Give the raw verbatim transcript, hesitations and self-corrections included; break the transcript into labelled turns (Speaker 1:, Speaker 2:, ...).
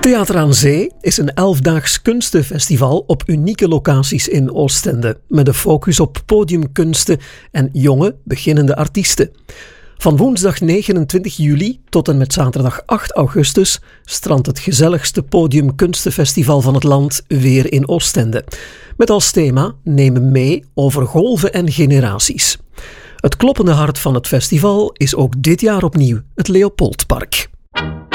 Speaker 1: Theater aan Zee is een elfdaags kunstenfestival op unieke locaties in Oostende, met een focus op podiumkunsten en jonge, beginnende artiesten. Van woensdag negenentwintig juli tot en met zaterdag acht augustus strandt het gezelligste podiumkunstenfestival van het land weer in Oostende. Met als thema Nemen mee over golven en generaties. Het kloppende hart van het festival is ook dit jaar opnieuw het Leopoldpark.